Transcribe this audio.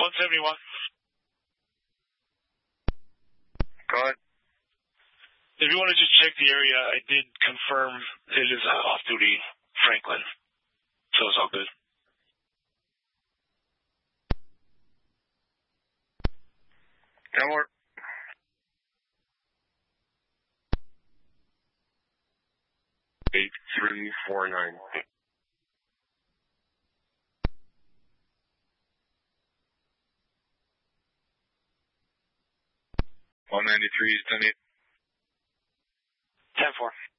171. Go ahead. If you want to just check the area, I did confirm it is off-duty Franklin. So it's all good. Ten more. Eight, 349. 193 is 10-8. 10-4.